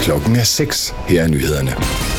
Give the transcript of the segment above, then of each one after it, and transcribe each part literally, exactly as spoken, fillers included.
Klokken er seks. Her er nyhederne.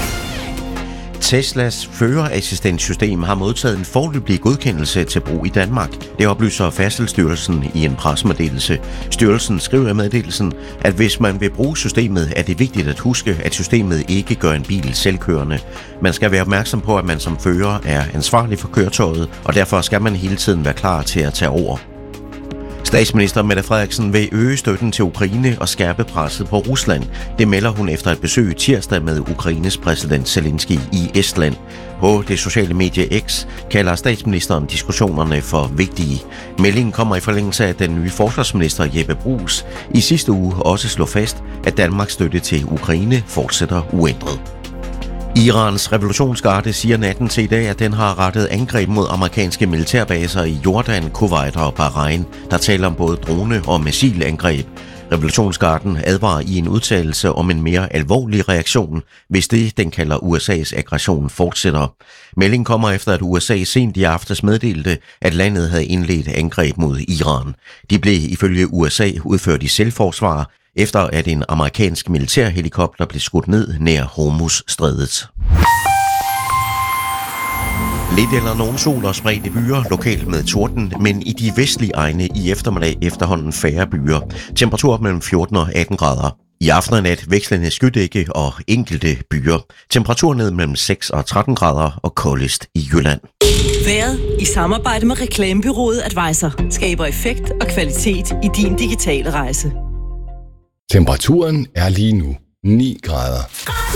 Teslas førerassistentsystem har modtaget en foreløbig godkendelse til brug i Danmark. Det oplyser Færdselsstyrelsen i en pressemeddelelse. Styrelsen skriver i meddelelsen, at hvis man vil bruge systemet, er det vigtigt at huske, at systemet ikke gør en bil selvkørende. Man skal være opmærksom på, at man som fører er ansvarlig for køretøjet, og derfor skal man hele tiden være klar til at tage over. Statsminister Mette Frederiksen vil øge støtten til Ukraine og skærpe presset på Rusland. Det melder hun efter et besøg tirsdag med Ukraines præsident Zelensky i Estland. På det sociale medie X kalder statsministeren diskussionerne for vigtige. Meldingen kommer i forlængelse af, at den nye forsvarsminister Jeppe Bruus i sidste uge også slog fast, at Danmarks støtte til Ukraine fortsætter uændret. Irans revolutionsgarde siger natten til i dag, at den har rettet angreb mod amerikanske militærbaser i Jordan, Kuwait og Bahrain, der taler om både drone- og missilangreb. Revolutionsgarden advarer i en udtalelse om en mere alvorlig reaktion, hvis det, den kalder U S A's aggression, fortsætter. Meldingen kommer efter, at U S A sent i aftes meddelte, at landet havde indledt angreb mod Iran. De blev ifølge U S A udført i selvforsvar, efter at en amerikansk militærhelikopter blev skudt ned nær Hormuzstrædet. Lidt eller nogen sol og spredte byer, lokalt med torden, men i de vestlige egne i eftermiddag efterhånden færre byer. Temperatur mellem fjorten og atten grader. I aften og nat vekslende skydække og enkelte byer. Temperatur ned mellem seks og tretten grader og koldest i Jylland. Været i samarbejde med reklamebureauet Advisor skaber effekt og kvalitet i din digitale rejse. Temperaturen er lige nu ni grader.